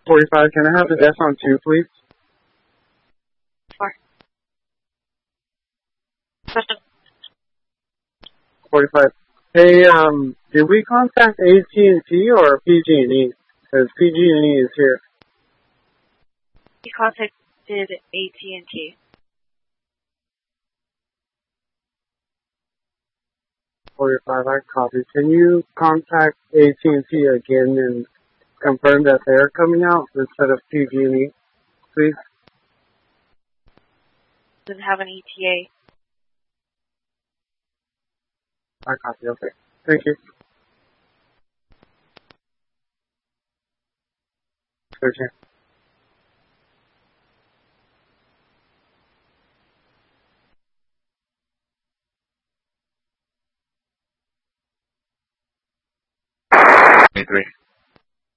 45, can I have the desk on 2, please? 4. Question. 45. Hey, did we contact AT&T or PG&E? Because PG&E is here. You contacted AT&T. 45, I copy. Can you contact AT&T again and confirm that they're coming out instead of PG&E, please? Doesn't have an ETA. I copy, okay. Thank you. 13. Three.